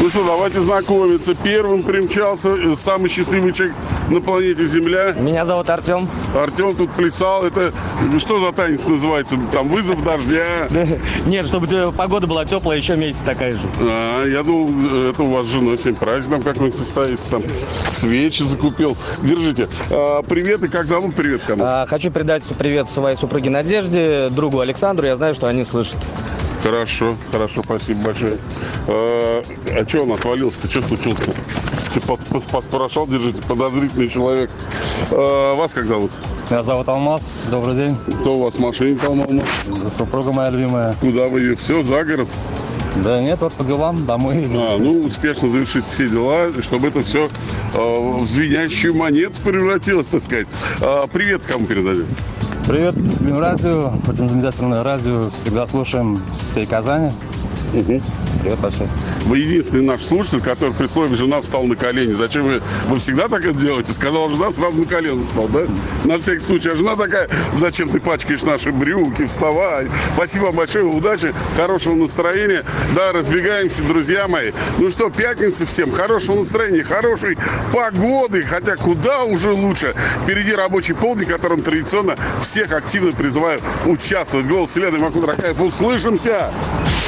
Ну что, давайте знакомиться. Первым примчался самый счастливый человек на планете Земля. Меня зовут Артем. Артем тут плясал. Это что за танец называется? Там вызов дождя? Нет, чтобы погода была теплая, еще месяц такая же. Я думал, это у вас с женой сегодня праздник там какой-нибудь состоится. Там свечи закупил. Держите. Привет, и как зовут? Привет кому? Хочу передать привет своей супруге Надежде, другу Александру. Я знаю, что они слышат. Хорошо, спасибо большое. А что он отвалился-то? Что случилось-то? Поспрашал, держите, подозрительный человек. Вас как зовут? Меня зовут Алмаз. Добрый день. Кто у вас в машине там, Алмаз? Супруга моя любимая. Куда вы? Все, за город? Да нет, вот по делам домой едем. Успешно завершить все дела, чтобы это все в звенящую монету превратилось, так сказать. Привет, кому передали? Привет, любим радио. Очень замечательное радио. Всегда слушаем всей Казани. Угу. Привет большой. Вы единственный наш слушатель, который при слове «жена» встал на колени. Зачем вы всегда так это делаете? Сказала жена, сразу на колено встал, да? На всякий случай. А жена такая: зачем ты пачкаешь наши брюки, вставай. Спасибо вам большое, удачи, хорошего настроения. Да, разбегаемся, друзья мои. Ну что, пятница всем, хорошего настроения, хорошей погоды. Хотя куда уже лучше. Впереди рабочий полдень, в котором традиционно всех активно призываю участвовать. Голос Елены Макун-Ракаев. Услышимся!